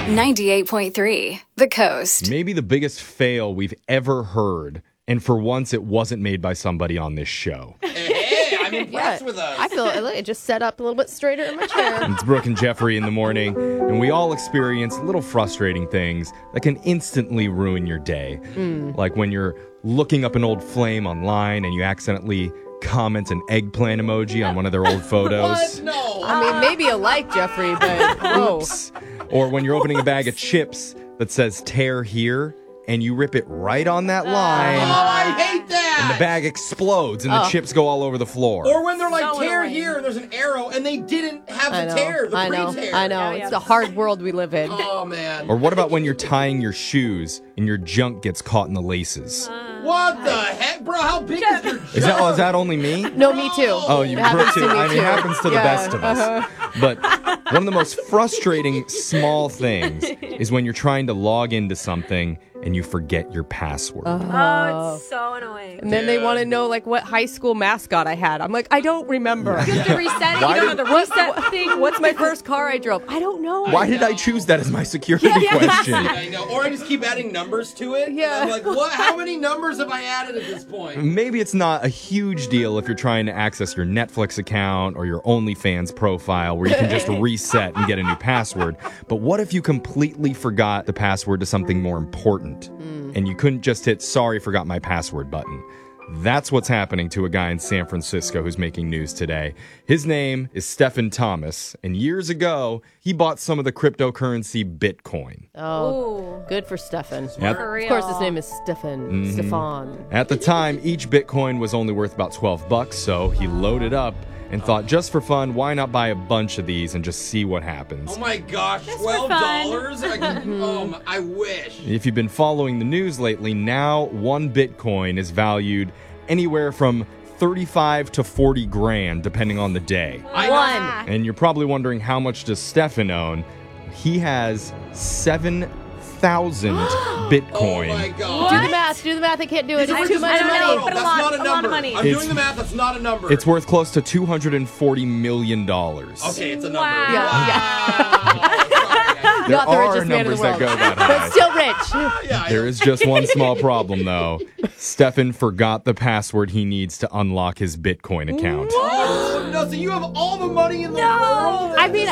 98.3 The Coast. Maybe the biggest fail we've ever heard, and for once it wasn't made by somebody on this show. Hey, I'm impressed with us. I feel it just set up a little bit straighter in my chair. It's Brooke and Jeffrey in the morning, and we all experience little frustrating things that can instantly ruin your day. Like when you're looking up an old flame online and you accidentally comment an eggplant emoji on one of their old photos. What? No. I mean, maybe a like, Jeffrey, but whoa. Oops. Or when you're opening a bag of chips that says tear here, and you rip it right on that line, I hate that. and the bag explodes, and the chips go all over the floor. Or when they're like, So tear annoying. here, and there's an arrow, and they didn't have I the know, tear, the I know, pre-tear. I know. Yeah, It's yeah. the hard world we live in. Oh, man. Or what about when you're tying your shoes, and your junk gets caught in the laces? What the heck, bro? How big is your Is that only me? No, me too. Oh, you It happens Brooke too. to me I mean, too. it happens to the Yeah, best of us. But one of the most frustrating small things is when you're trying to log into something and you forget your password. Oh, it's so annoying. And then they want to know like what high school mascot I had. I'm like, I don't remember. You have to reset it. Why You don't did- know the reset thing. What's my first car I drove? I don't know. Why did I choose that as my security question? I know. Or I just keep adding numbers to it. Yeah. I'm like, what? How many numbers have I added at this point? Maybe it's not a huge deal if you're trying to access your Netflix account or your OnlyFans profile where you can just reset and get a new password. But what if you completely forgot the password to something more important and you couldn't just hit sorry, forgot my password button? That's what's happening to a guy in San Francisco who's making news today. His name is Stephen Thomas, and years ago, he bought some of the cryptocurrency Bitcoin. Oh, good for Stefan. At- For real. Of course, his name is Stefan. Stefan. At the time, each Bitcoin was only worth about $12, so he loaded up and thought, just for fun, why not buy a bunch of these and just see what happens? Oh my gosh, for $12? I wish. If you've been following the news lately, now one Bitcoin is valued anywhere from 35 to 40 grand, depending on the day. I And you're probably wondering, how much does Stefan own? He has 7,000 Bitcoin. Oh my Do god. the math. Do the math. I can't do it. He's It's too much I don't know, money. but That's a lot- not a a lot number. of money. I'm It's- doing the math. That's not a number. It's worth close to $240 million. Okay, it's a number. Wow. Yeah. There Not the are richest man in the numbers that world. go that But high. still rich. Yeah, I There know. is just one small problem, though. Stefan forgot the password he needs to unlock his Bitcoin account. Oh, no, so you have all the money in the world? I mean,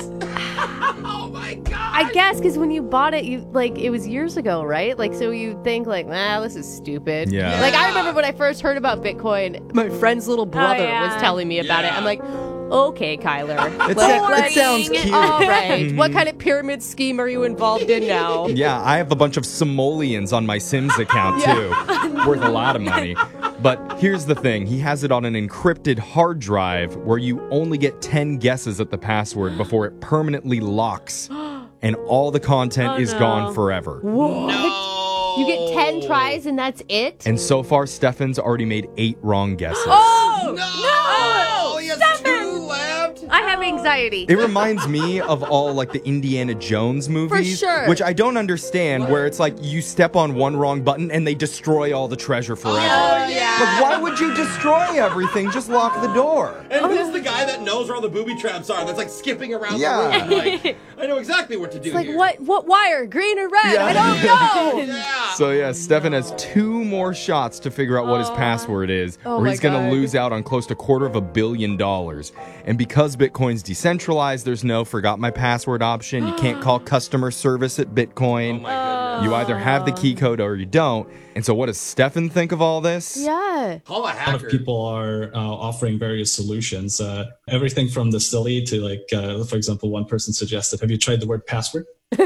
Oh my god. I guess because when you bought it, it was years ago, right? Like, so you think like, this is stupid. Yeah. Like, I remember when I first heard about Bitcoin, my friend's little brother yeah. was telling me about it. Yeah. I'm like, okay, Kyler. It sounds cute. All right. What kind of pyramid scheme are you involved in now? Yeah, I have a bunch of simoleons on my Sims account, too. Worth a lot of money. But here's the thing. He has it on an encrypted hard drive where you only get 10 guesses at the password before it permanently locks. And all the content is gone forever. No. You get 10 tries and that's it? And so far, Stefan's already made 8 wrong guesses. Oh, No. He has Stefan. 2 left. I have anxiety. It reminds me of all like the Indiana Jones movies, sure. which I don't understand, where it's like you step on one wrong button and they destroy all the treasure forever. Oh, yeah. Like, why would you destroy everything? Just lock the door. And who's the guy that knows where all the booby traps are that's like skipping around Yeah. the room? Like, I know exactly what to do Like, here. what wire? Green or red? Yeah. I don't know. Yeah. So yeah, Stefan has 2 more shots to figure out what his password is, Oh or my he's going God. to lose out on close to $250 million. And because Bitcoin's decentralized, there's no forgot my password option. You can't call customer service at Bitcoin. Oh my goodness. You either have the key code or you don't. And so what does Stefan think of all this? Yeah. Call a A lot hacker. of people are offering various solutions, everything from the silly to like, for example, one person suggested, have you tried the word password? So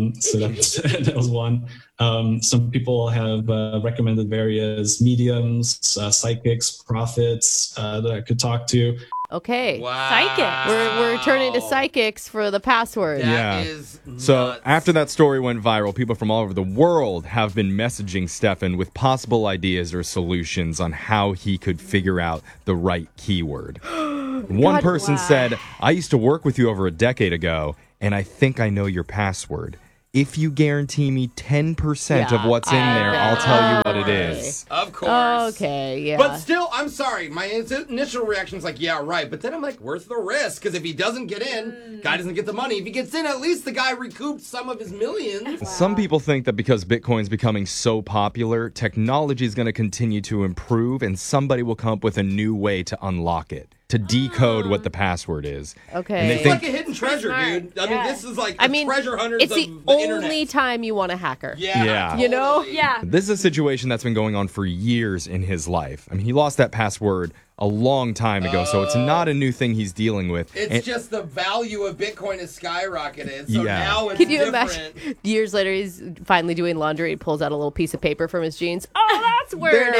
that was one. Some people have recommended various mediums, psychics, prophets that I could talk to. Okay. Wow. Psychic. We're turning to psychics for the password. That Yeah. is So nuts. after that story went viral, people from all over the world have been messaging Stefan with possible ideas or solutions on how he could figure out the right keyword. One person said, I used to work with you over a decade ago, and I think I know your password. if you guarantee me 10% of Yeah, what's in there, I'll tell you what it Okay. is. Of course. Okay, yeah. But still, I'm sorry. My initial reaction is like, yeah, right. But then I'm like, worth the risk. Because if he doesn't get in, guy doesn't get the money. If he gets in, at least the guy recouped some of his millions. Some people think that because Bitcoin's becoming so popular, technology is going to continue to improve and somebody will come up with a new way to unlock it, to decode what the password is. Okay. And they It's think like a hidden treasure, smart. dude. I mean, Yeah. this is like I the mean, treasure hunters it's of the the only internet. time you want to hack her. Yeah. You know? totally. Yeah. this is a situation that's been going on for years in his life. I mean, he lost that password a long time ago, so it's not a new thing he's dealing with. It's And- just the value of Bitcoin has skyrocketed. So Yeah. now it's Can you different. imagine? Years later, he's finally doing laundry. He pulls out a little piece of paper from his jeans. Oh, that's where it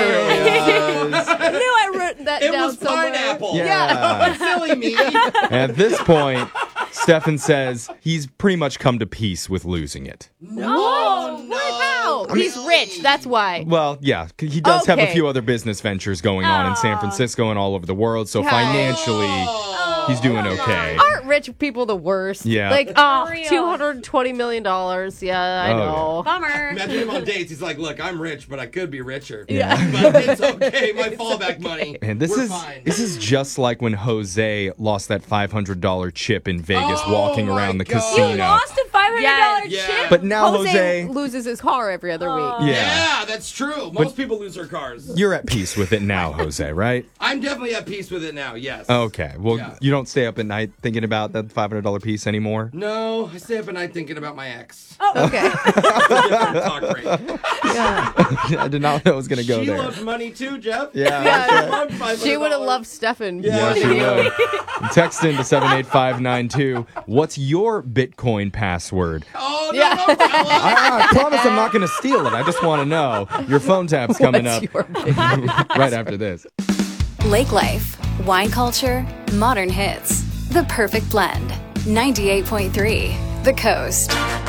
is. I knew I wrote that It down was somewhere. pineapple. Yeah. Silly me. At this point, Stefan says he's pretty much come to peace with losing it. No, no. How? He's rich. That's why. Well, yeah, he does have a Okay. few other business ventures going on in San Francisco and all over the world, so financially, he's doing okay. Aren't rich people the worst? Yeah. Like, For real. $220 million. Yeah, I Oh, know. Bummer. Imagine him on dates. He's like, "Look, I'm rich, but I could be richer. Yeah. But it's okay. My fallback money. And this We're is fine." this is just like when Jose lost that $500 chip in Vegas Oh walking my around the God. casino. You lost a $500 Yes. Yeah. chip? But now Jose Jose, loses his car every other week. yeah, Yeah, that's true. Most people lose their cars. you're at peace with it now, Jose, right? I'm definitely at peace with it now. Yes. Okay. Well, Yeah. you don't stay up at night thinking about that $500 piece anymore. No, I stay up at night thinking about my ex. Okay. Talk rate. Yeah. I did not know it was going to go She there. loved money too, Jeff. Yeah. She loved $500. She would have loved Stefan. Yeah. Yeah, she would. Text into 78592. What's your Bitcoin password? Oh no, Yeah. don't tell us. I promise I'm not going to steal it. I just want to know. Your phone tap's coming What's up your Bitcoin? right after this. Lake life, wine culture, modern hits. The perfect blend. 98.3 The Coast.